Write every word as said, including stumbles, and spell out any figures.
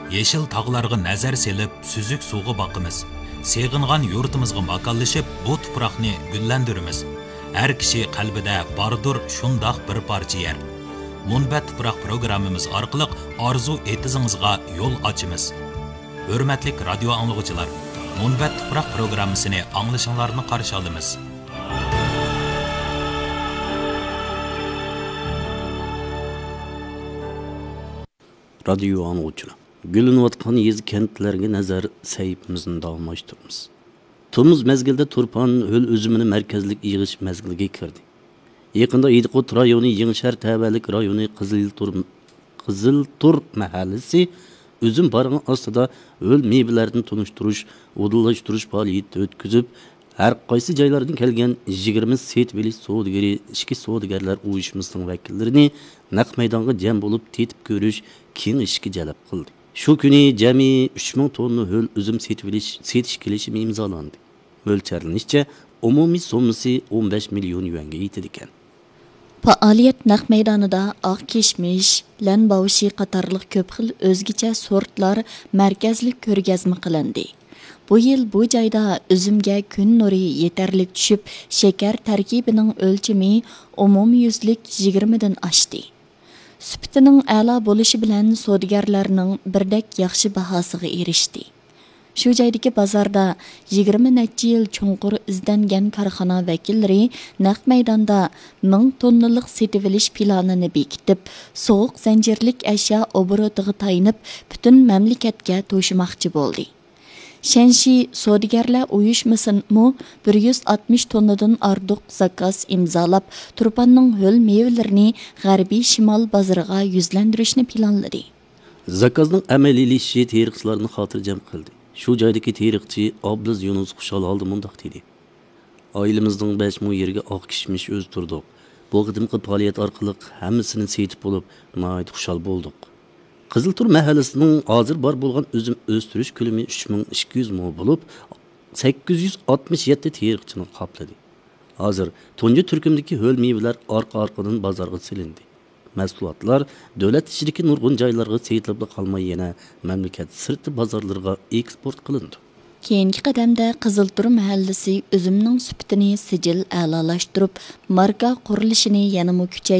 Yeşil tağlarga nazar selip, süzük suğu bakımız. Seğingan yurtumuzga makallaşıp, bu tuproqni güllendirimiz. Her kişi kalbide bardır şundaq bir parça yer. Munbat tuproq programımız arqılıq arzu etizingizga yol açımız. Hürmetlik radyo anlıqçılar, Munbat tuproq programmasını anglışınlarını qarşı alımız. Radyo anlıqçılar, gülünüvatqan yezi kentlerge nazar sahipimizin davamlaştırımız. Turmuz mezgilde Turpan höl özümünü merkezlik yığış mezgilge kirdi. Yakında İdikut rayonu Yengşehir Təbəlik rayonu Qızıltur Qızıltur mahallesi özüm barığı aslında höl meyvelerini tunuşturuş, odullaştırış faaliyeti ötküzüp her qaysı jaylardan kelgen yigirma setveli soğudgeri, iki soğudgerler uyuşmasının vekillerini naq maydanga jam bolup tetip görüş keng işki jalap qildi. Şu günü jami uch ming tonna höl üzüm setveli setiş kelişimi imzalandı. Mölçerlenişçe umumi sommasi o'n besh milyon yuanga yetdi ekan. Faaliyet naq meydanida oq kishmish, lan bavushi qatorliq ko'p xil o'zgacha sortlar markazli ko'rgazma qilindi. Bu yil bu joyda üzümge kun nuri yeterlik tushib, shakar tarkibining o'lchami umumyuzlik yigirma dan oshdi. Sufitining a'lo bo'lishi bilan savdogarlarning birdek yaxshi bahosiga erishdi. Shu joydagi bozorda yigirma necha yil chunqur izdangan korxona vakillari naq maydonda ming tonnalik setib olish planini bekitib, sovuq zanjirlik ashyo oborotiga tayinib, butun mamlakatga to'shimoqchi bo'ldi. Shenshi savdogarlar uyushmasimi bir yuz oltmish tonnadan ortiq zakaz imzolab, Turpanning ho'l mevalarini g'arbiy shimol bozoriga yuzlantirishni planladi. Zakazning amaliylashishi tarixchilarni xotirjam qildi. Şu joydagi tarixchi Abduz Yunus Xushal oldi mundaq dedi. Ailemizning besh ming yerga oq kishmish o'z turdik. Bu qadimqi faoliyat orqali hammasini setib bo'lib, nihoyat xushal bo'ldik. Qiziltur mahallasining hozir bor bo'lgan o'zim o'stirish ko'lami uch ming ikki yuz mo bo'lib, sakkiz yuz oltmish yetti tarixchini qopladi. Hozir tunji turkumdagi ho'l mevalar orqa-orqadan bozorga silindi. Mahsulotlar davlat ichidagi nurg'un joylarga setilib qolmay yana mamlakat sirti bozorlarga eksport qilindi. Keyingi qadamda Qiziltur mahallasi o'zimning sufitini sijil a'lolashtirib, marka qurilishini yanada kuchaytirib